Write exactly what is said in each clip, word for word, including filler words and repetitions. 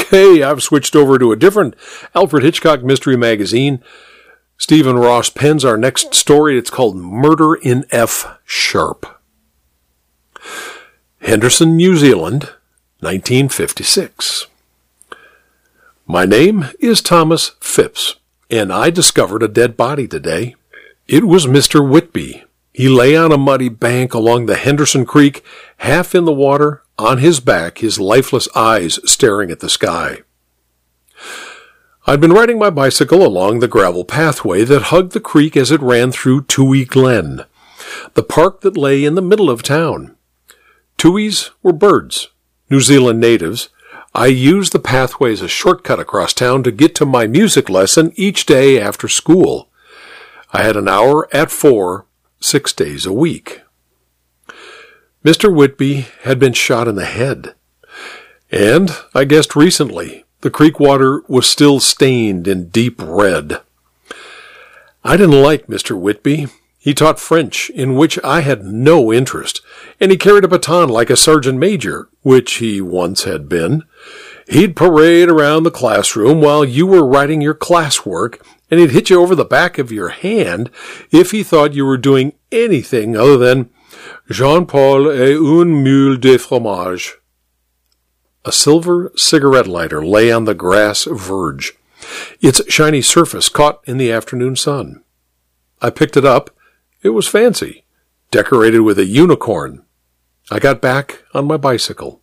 Okay, I've switched over to a different Alfred Hitchcock mystery magazine. Stephen Ross pens our next story. It's called Murder in F Sharp. Henderson, New Zealand, nineteen fifty-six. My name is Thomas Phipps, and I discovered a dead body today. It was Mister Whitby. He lay on a muddy bank along the Henderson Creek, half in the water, on his back, his lifeless eyes staring at the sky. I'd been riding my bicycle along the gravel pathway that hugged the creek as it ran through Toohey Glen, the park that lay in the middle of town. Tooheys were birds, New Zealand natives. I used the pathway as a shortcut across town to get to my music lesson each day after school. I had an hour at four, six days a week. Mister Whitby had been shot in the head, and I guessed recently the creek water was still stained in deep red. I didn't like Mister Whitby. He taught French, in which I had no interest, and he carried a baton like a sergeant major, which he once had been. He'd parade around the classroom while you were writing your classwork, and he'd hit you over the back of your hand if he thought you were doing anything other than Jean-Paul et une mule de fromage. A silver cigarette lighter lay on the grass verge, its shiny surface caught in the afternoon sun. I picked it up. It was fancy, decorated with a unicorn. I got back on my bicycle.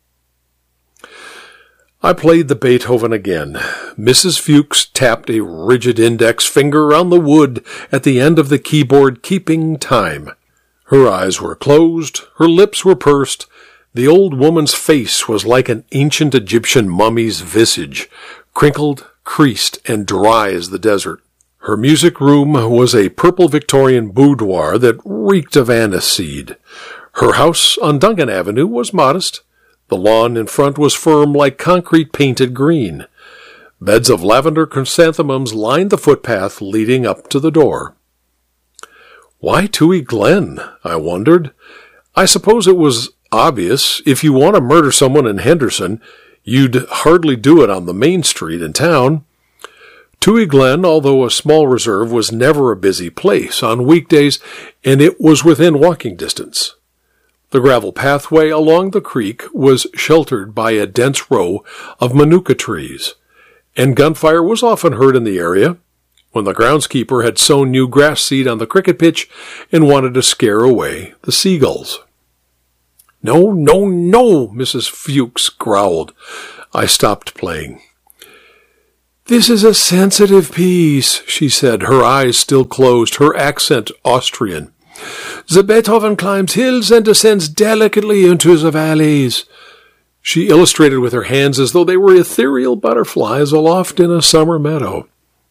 I played the Beethoven again. Missus Fuchs tapped a rigid index finger on the wood at the end of the keyboard, keeping time. Her eyes were closed, her lips were pursed. The old woman's face was like an ancient Egyptian mummy's visage, crinkled, creased, and dry as the desert. Her music room was a purple Victorian boudoir that reeked of aniseed. Her house on Duncan Avenue was modest. The lawn in front was firm like concrete painted green. Beds of lavender chrysanthemums lined the footpath leading up to the door. Why Toohey Glen? I wondered. I suppose it was obvious. If you want to murder someone in Henderson, you'd hardly do it on the main street in town. Toohey Glen, although a small reserve, was never a busy place on weekdays, and it was within walking distance. The gravel pathway along the creek was sheltered by a dense row of manuka trees, and gunfire was often heard in the area when the groundskeeper had sown new grass seed on the cricket pitch and wanted to scare away the seagulls. No, no, no, Missus Fuchs growled. I stopped playing. This is a sensitive piece, she said, her eyes still closed, her accent Austrian. The Beethoven climbs hills and descends delicately into the valleys. She illustrated with her hands as though they were ethereal butterflies aloft in a summer meadow.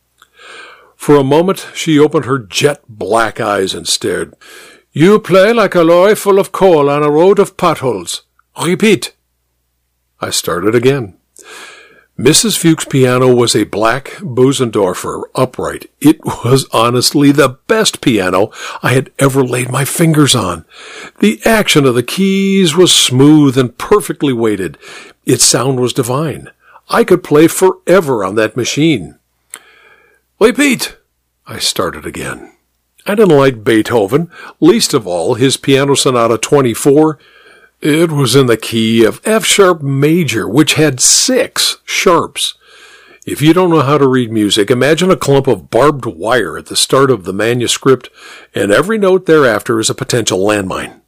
For a moment she opened her jet-black eyes and stared. You play like a lorry full of coal on a road of potholes. Repeat. I started again. Missus Fuchs' piano was a black Bosendorfer, upright. It was honestly the best piano I had ever laid my fingers on. The action of the keys was smooth and perfectly weighted. Its sound was divine. I could play forever on that machine. Repeat! I started again. I didn't like Beethoven, least of all his Piano Sonata twenty-four. It was in the key of F-sharp major, which had six sharps. If you don't know how to read music, imagine a clump of barbed wire at the start of the manuscript, and every note thereafter is a potential landmine.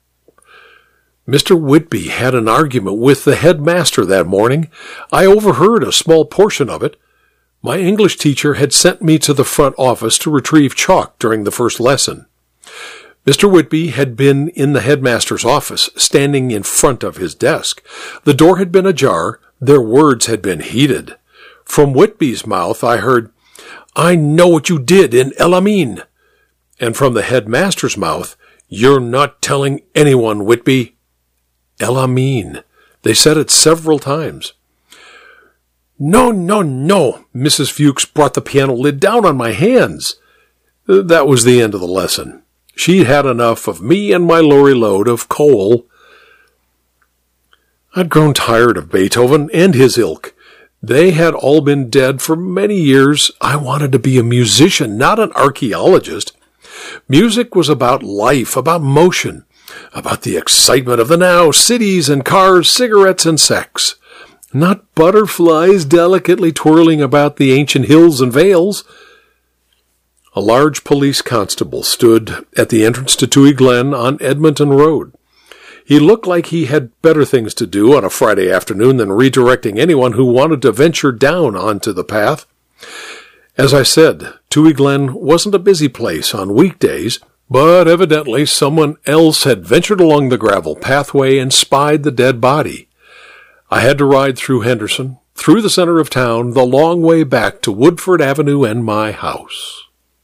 Mister Whitby had an argument with the headmaster that morning. I overheard a small portion of it. My English teacher had sent me to the front office to retrieve chalk during the first lesson. Mister Whitby had been in the headmaster's office, standing in front of his desk. The door had been ajar. Their words had been heated. From Whitby's mouth I heard, I know what you did in El Amin. And from the headmaster's mouth, you're not telling anyone, Whitby. El Amin. They said it several times. No, no, no. Missus Fuchs brought the piano lid down on my hands. That was the end of the lesson. She'd had enough of me and my lorry load of coal. I'd grown tired of Beethoven and his ilk. They had all been dead for many years. I wanted to be a musician, not an archaeologist. Music was about life, about motion, about the excitement of the now, cities and cars, cigarettes and sex. Not butterflies delicately twirling about the ancient hills and vales. A large police constable stood at the entrance to Toohey Glen on Edmonton Road. He looked like he had better things to do on a Friday afternoon than redirecting anyone who wanted to venture down onto the path. As I said, Toohey Glen wasn't a busy place on weekdays, but evidently someone else had ventured along the gravel pathway and spied the dead body. I had to ride through Henderson, through the center of town, the long way back to Woodford Avenue and my house.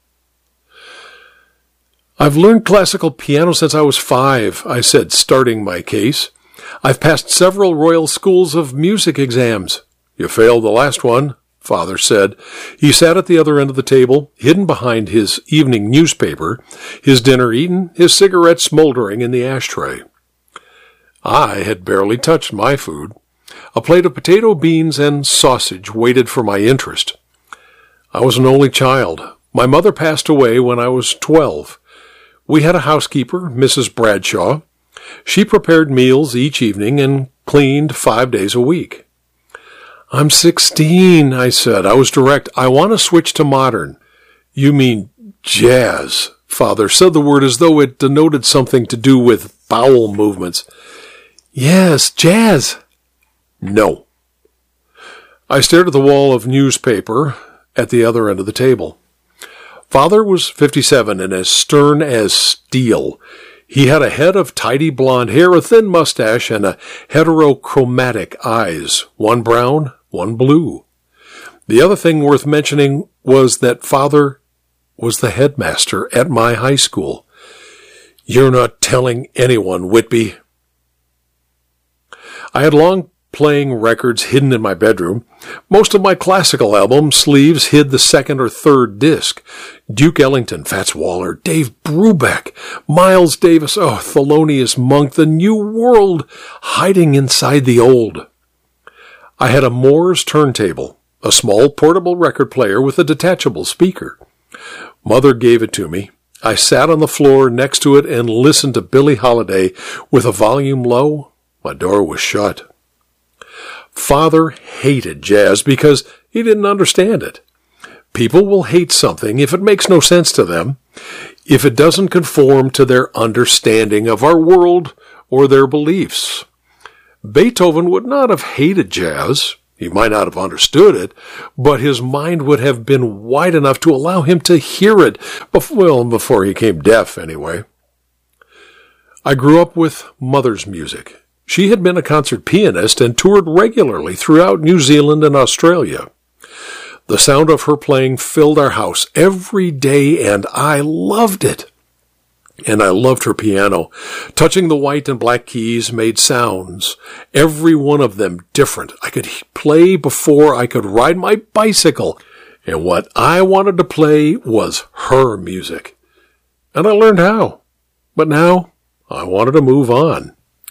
I've learned classical piano since I was five, I said, starting my case. I've passed several Royal Schools of Music exams. You failed the last one, Father said. He sat at the other end of the table, hidden behind his evening newspaper, his dinner eaten, his cigarette smoldering in the ashtray. I had barely touched my food. A plate of potato, beans, and sausage waited for my interest. I was an only child. My mother passed away when I was twelve. We had a housekeeper, Missus Bradshaw. She prepared meals each evening and cleaned five days a week. I'm sixteen, I said. I was direct. I want to switch to modern. You mean jazz, Father said the word as though it denoted something to do with bowel movements. Yes, jazz. No. I stared at the wall of newspaper at the other end of the table. Father was fifty-seven and as stern as steel. He had a head of tidy blonde hair, a thin mustache, and a heterochromatic eyes, one brown, one blue. The other thing worth mentioning was that Father was the headmaster at my high school. You're not telling anyone, Whitby. I had long playing records hidden in my bedroom. Most of my classical album sleeves hid the second or third disc. Duke Ellington, Fats Waller, Dave Brubeck, Miles Davis, oh, Thelonious Monk, the new world hiding inside the old. I had a Moore's turntable, a small portable record player with a detachable speaker. Mother gave it to me. I sat on the floor next to it and listened to Billie Holiday with a volume low. My door was shut. Father hated jazz because he didn't understand it. People will hate something if it makes no sense to them, if it doesn't conform to their understanding of our world or their beliefs. Beethoven would not have hated jazz. He might not have understood it, but his mind would have been wide enough to allow him to hear it, before, well, before he came deaf, anyway. I grew up with Mother's music. She had been a concert pianist and toured regularly throughout New Zealand and Australia. The sound of her playing filled our house every day, and I loved it. And I loved her piano. Touching the white and black keys made sounds, every one of them different. I could play before I could ride my bicycle, and what I wanted to play was her music. And I learned how. But now I wanted to move on.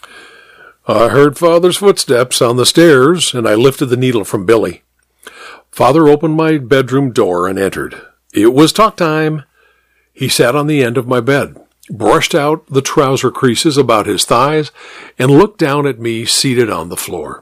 I heard Father's footsteps on the stairs, and I lifted the needle from Billy. Father opened my bedroom door and entered. It was talk time. He sat on the end of my bed, brushed out the trouser creases about his thighs, and looked down at me seated on the floor.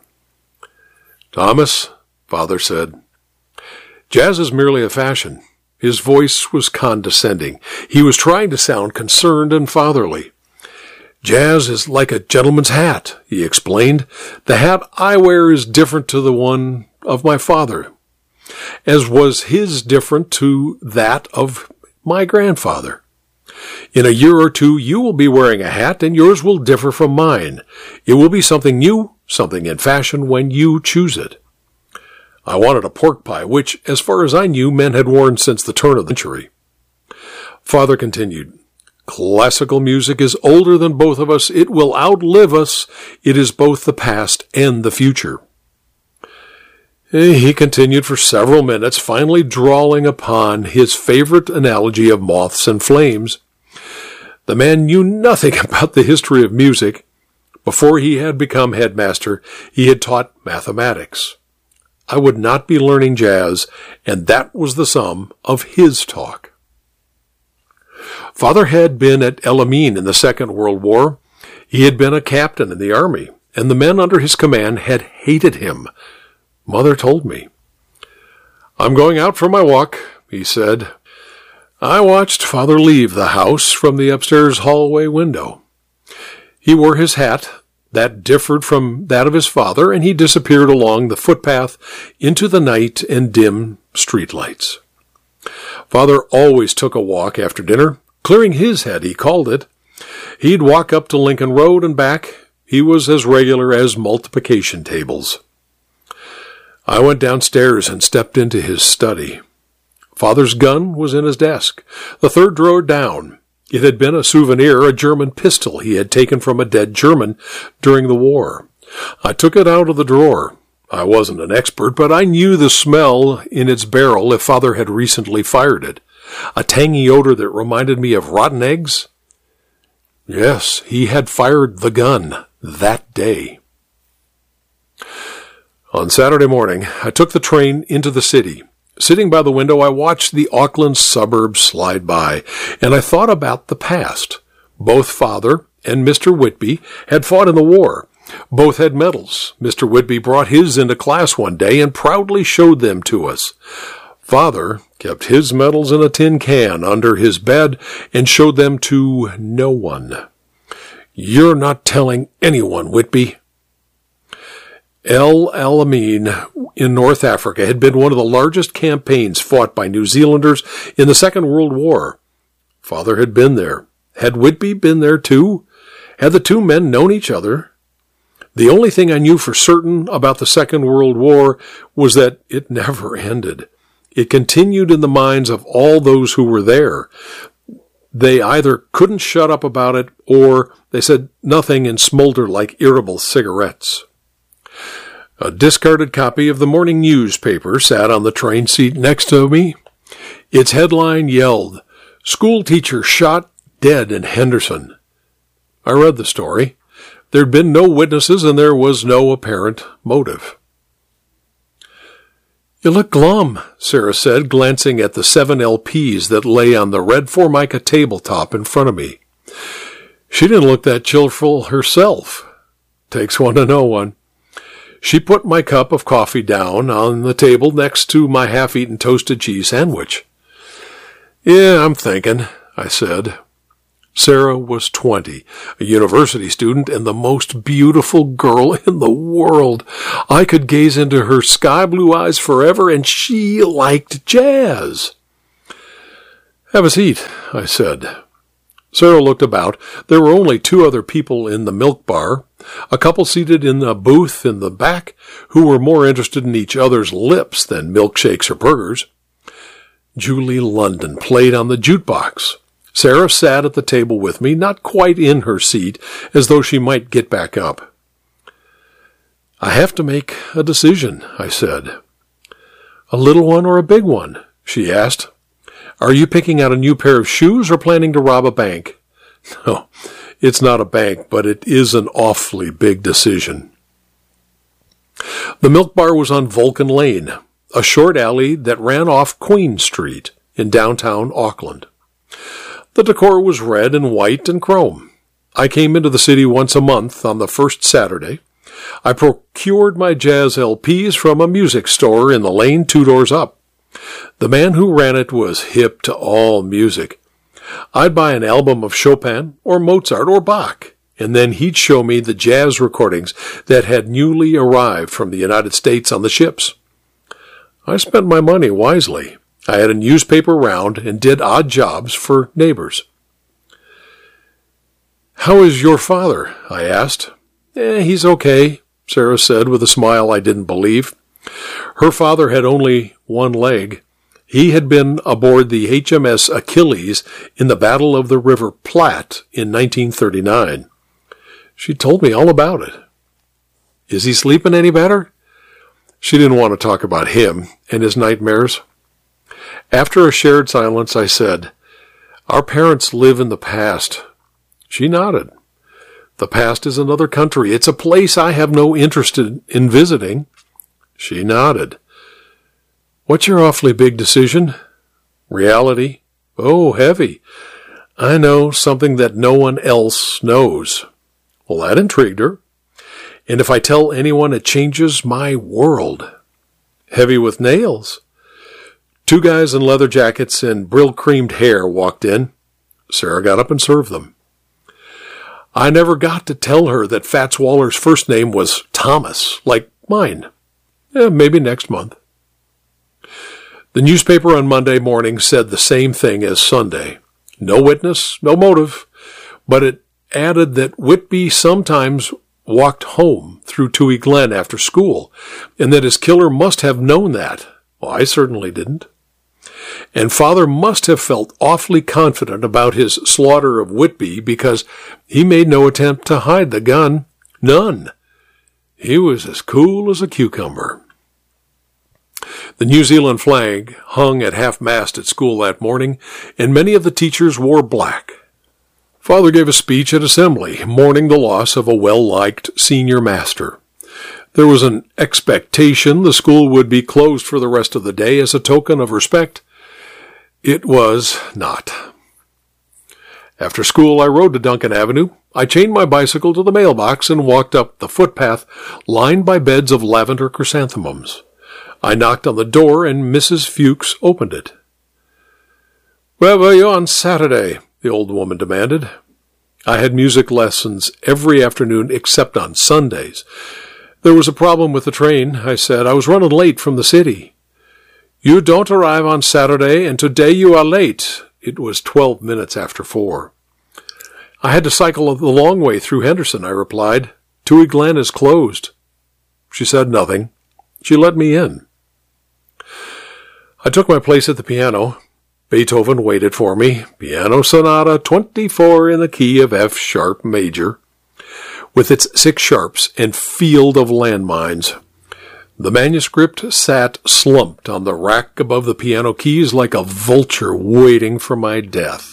Thomas, Father said, jazz is merely a fashion. His voice was condescending. He was trying to sound concerned and fatherly. Jazz is like a gentleman's hat, he explained. The hat I wear is different to the one of my father, as was his different to that of my grandfather. In a year or two, you will be wearing a hat, and yours will differ from mine. It will be something new, something in fashion when you choose it. I wanted a pork pie, which, as far as I knew, men had worn since the turn of the century. Father continued, classical music is older than both of us. It will outlive us. It is both the past and the future. He continued for several minutes, finally drawling upon his favorite analogy of moths and flames. The man knew nothing about the history of music, Before he had become headmaster, he had taught mathematics. I would not be learning jazz, and that was the sum of his talk. Father had been at El Amin in the Second World War. He had been a captain in the army, and the men under his command had hated him. Mother told me. "I'm going out for my walk," he said. I watched Father leave the house from the upstairs hallway window. He wore his hat. That differed from that of his father, and he disappeared along the footpath into the night and dim streetlights. Father always took a walk after dinner, clearing his head, he called it. He'd walk up to Lincoln Road and back. He was as regular as multiplication tables. I went downstairs and stepped into his study. Father's gun was in his desk, the third drawer down. It had been a souvenir, a German pistol he had taken from a dead German during the war. I took it out of the drawer. I wasn't an expert, but I knew the smell in its barrel if Father had recently fired it. A tangy odor that reminded me of rotten eggs. Yes, he had fired the gun that day. On Saturday morning, I took the train into the city. Sitting by the window, I watched the Auckland suburbs slide by, and I thought about the past. Both Father and Mister Whitby had fought in the war. Both had medals. Mister Whitby brought his into class one day and proudly showed them to us. Father kept his medals in a tin can under his bed and showed them to no one. "You're not telling anyone, Whitby." El Alamein in North Africa had been one of the largest campaigns fought by New Zealanders in the Second World War. Father had been there. Had Whitby been there too? Had the two men known each other? The only thing I knew for certain about the Second World War was that it never ended. It continued in the minds of all those who were there. They either couldn't shut up about it, or they said nothing and smoldered like irritable cigarettes. A discarded copy of the morning newspaper sat on the train seat next to me. Its headline yelled, "School teacher shot dead in Henderson." I read the story. There'd been no witnesses and there was no apparent motive. "You look glum," Sarah said, glancing at the seven L Ps that lay on the red Formica tabletop in front of me. She didn't look that cheerful herself. Takes one to know one. She put my cup of coffee down on the table next to my half-eaten toasted cheese sandwich. "Yeah, I'm thinking," I said. Sarah was twenty, a university student, and the most beautiful girl in the world. I could gaze into her sky-blue eyes forever, and she liked jazz. "Have a seat," I said. Sarah looked about. There were only two other people in the milk bar, a couple seated in a booth in the back who were more interested in each other's lips than milkshakes or burgers. Julie London played on the jukebox. Sarah sat at the table with me, not quite in her seat, as though she might get back up. "I have to make a decision," I said. "A little one or a big one?" she asked. "Are you picking out a new pair of shoes or planning to rob a bank?" "No, it's not a bank, but it is an awfully big decision." The milk bar was on Vulcan Lane, a short alley that ran off Queen Street in downtown Auckland. The decor was red and white and chrome. I came into the city once a month on the first Saturday. I procured my jazz L Ps from a music store in the lane two doors up. The man who ran it was hip to all music. I'd buy an album of Chopin or Mozart or Bach, and then he'd show me the jazz recordings that had newly arrived from the United States on the ships. I spent my money wisely. I had a newspaper round and did odd jobs for neighbors. "How is your father?" I asked. Eh, he's okay, Sarah said with a smile I didn't believe. Her father had only one leg. He had been aboard the H M S Achilles in the Battle of the River Platte in nineteen thirty-nine. She told me all about it. "Is he sleeping any better?" She didn't want to talk about him and his nightmares. After a shared silence, I said, "Our parents live in the past." She nodded. The past is another country. It's a place I have no interest in visiting. She nodded. What's your awfully big decision? Reality? Oh, heavy. I know something that no one else knows. Well, that intrigued her. And if I tell anyone, it changes my world. Heavy with nails. Two guys in leather jackets and brill-creamed hair walked in. Sarah got up and served them. I never got to tell her that Fats Waller's first name was Thomas, like mine. Eh, maybe next month. The newspaper on Monday morning said the same thing as Sunday. No witness, no motive, but it added that Whitby sometimes walked home through Toohey Glen after school, and that his killer must have known that. Well, I certainly didn't. And Father must have felt awfully confident about his slaughter of Whitby because he made no attempt to hide the gun. None. He was as cool as a cucumber. The New Zealand flag hung at half-mast at school that morning, and many of the teachers wore black. Father gave a speech at assembly, mourning the loss of a well-liked senior master. There was an expectation the school would be closed for the rest of the day as a token of respect. It was not. After school, I rode to Duncan Avenue. I chained my bicycle to the mailbox and walked up the footpath lined by beds of lavender chrysanthemums. I knocked on the door, and Missus Fuchs opened it. "Where were you on Saturday?" the old woman demanded. I had music lessons every afternoon except on Sundays. There was a problem with the train, I said. I was running late from the city. "You don't arrive on Saturday, and today you are late." It was twelve minutes after four. "I had to cycle the long way through Henderson," I replied. "Toohey Glen is closed." She said nothing. She let me in. I took my place at the piano. Beethoven waited for me. Piano Sonata twenty-four in the key of F sharp major, with its six sharps and field of landmines. The manuscript sat slumped on the rack above the piano keys like a vulture waiting for my death.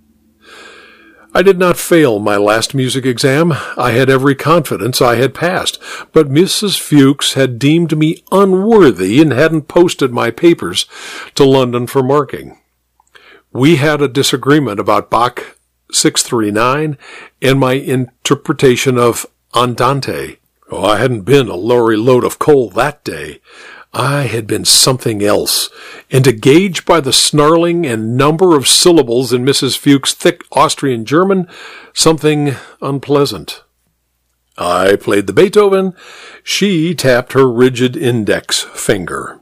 I did not fail my last music exam. I had every confidence I had passed, but Missus Fuchs had deemed me unworthy and hadn't posted my papers to London for marking. We had a disagreement about Bach six thirty-nine and my interpretation of Andante. Oh, I hadn't been a lorry load of coal that day. I had been something else, and to gauge by the snarling and number of syllables in Missus Fuchs' thick Austrian German, something unpleasant. I played the Beethoven. She tapped her rigid index finger.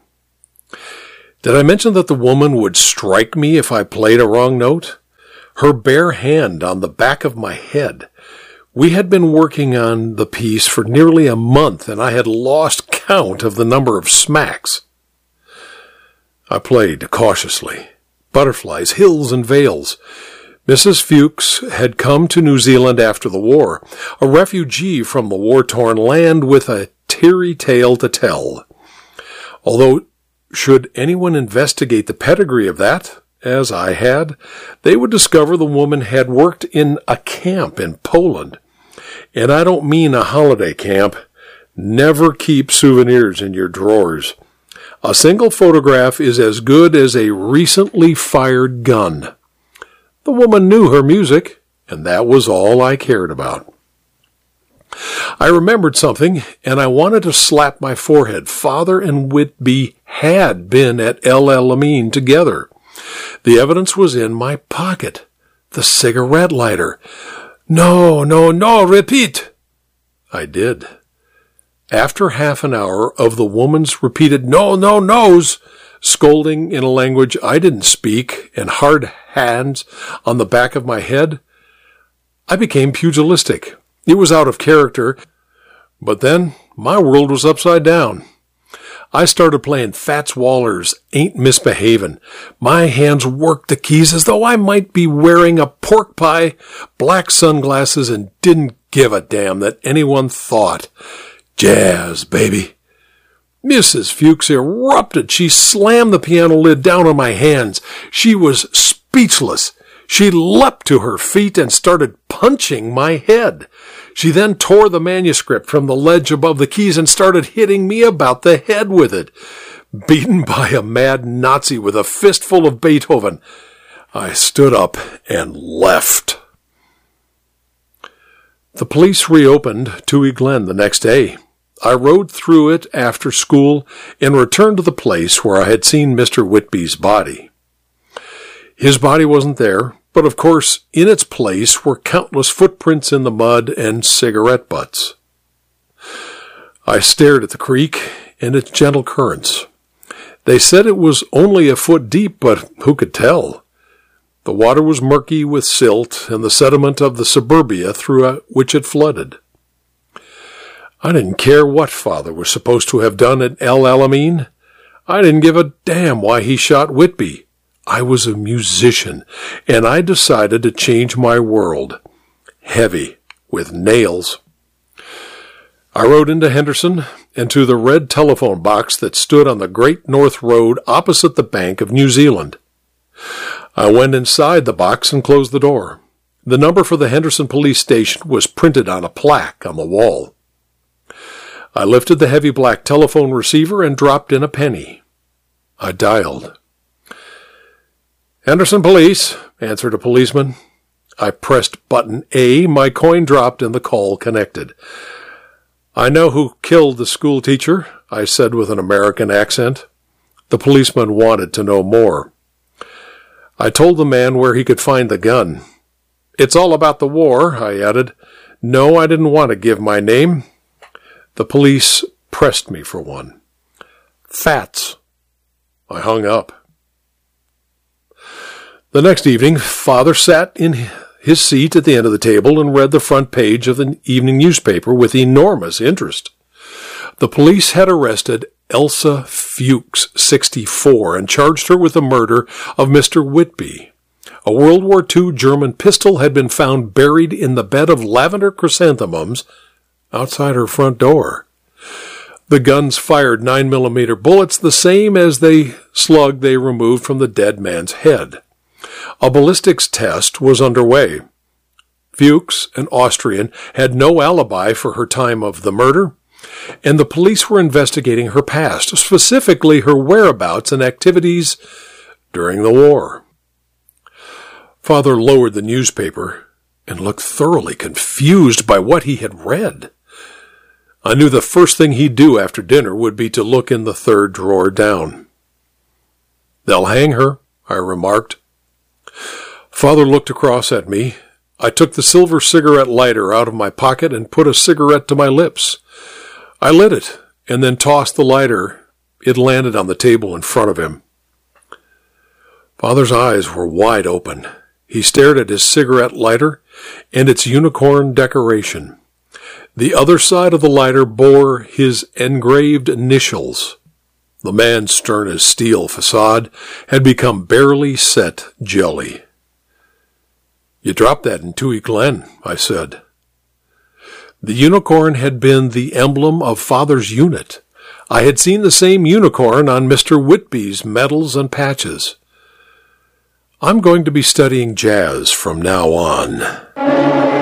Did I mention that the woman would strike me if I played a wrong note? Her bare hand on the back of my head. We had been working on the piece for nearly a month, and I had lost count of the number of smacks. I played cautiously. Butterflies, hills, and vales. Missus Fuchs had come to New Zealand after the war, a refugee from the war-torn land with a teary tale to tell. Although, should anyone investigate the pedigree of that, as I had, they would discover the woman had worked in a camp in Poland. And I don't mean a holiday camp. Never keep souvenirs in your drawers. A single photograph is as good as a recently fired gun. The woman knew her music, and that was all I cared about. I remembered something, and I wanted to slap my forehead. Father and Whitby had been at El Alamein together. The evidence was in my pocket. The cigarette lighter. No, no, no, repeat. I did. After half an hour of the woman's repeated no, no, no's, scolding in a language I didn't speak, and hard hands on the back of my head, I became pugilistic. It was out of character, but then my world was upside down. I started playing Fats Waller's Ain't Misbehavin'. My hands worked the keys as though I might be wearing a pork pie, black sunglasses, and didn't give a damn that anyone thought. Jazz, baby. Missus Fuchs erupted. She slammed the piano lid down on my hands. She was speechless. She leapt to her feet and started punching my head. She then tore the manuscript from the ledge above the keys and started hitting me about the head with it. Beaten by a mad Nazi with a fistful of Beethoven, I stood up and left. The police reopened Toohey Glen the next day. I rode through it after school and returned to the place where I had seen Mister Whitby's body. His body wasn't there, but of course, in its place were countless footprints in the mud and cigarette butts. I stared at the creek and its gentle currents. They said it was only a foot deep, but who could tell? The water was murky with silt and the sediment of the suburbia through which it flooded. I didn't care what Father was supposed to have done at El Alamein. I didn't give a damn why he shot Whitby. I was a musician, and I decided to change my world. Heavy, with nails. I rode into Henderson and to the red telephone box that stood on the Great North Road opposite the Bank of New Zealand. I went inside the box and closed the door. The number for the Henderson police station was printed on a plaque on the wall. I lifted the heavy black telephone receiver and dropped in a penny. I dialed. "Henderson Police," answered a policeman. I pressed button A. My coin dropped and the call connected. "I know who killed the school teacher," I said with an American accent. The policeman wanted to know more. I told the man where he could find the gun. "It's all about the war," I added. No, I didn't want to give my name. The police pressed me for one. "Fats." I hung up. The next evening, Father sat in his seat at the end of the table and read the front page of the evening newspaper with enormous interest. The police had arrested Elsa Fuchs, sixty-four, and charged her with the murder of Mister Whitby. A World War Two German pistol had been found buried in the bed of lavender chrysanthemums outside her front door. The guns fired nine millimeter bullets, the same as the slug they removed from the dead man's head. A ballistics test was underway. Fuchs, an Austrian, had no alibi for her time of the murder, and the police were investigating her past, specifically her whereabouts and activities during the war. Father lowered the newspaper and looked thoroughly confused by what he had read. I knew the first thing he'd do after dinner would be to look in the third drawer down. "They'll hang her," I remarked. Father looked across at me. I took the silver cigarette lighter out of my pocket and put a cigarette to my lips. I lit it and then tossed the lighter. It landed on the table in front of him. Father's eyes were wide open. He stared at his cigarette lighter and its unicorn decoration. The other side of the lighter bore his engraved initials. The man's stern-as-steel facade had become barely set jelly. "You dropped that in Toohey Glen," I said. The unicorn had been the emblem of Father's unit. I had seen the same unicorn on Mister Whitby's medals and patches. "I'm going to be studying jazz from now on."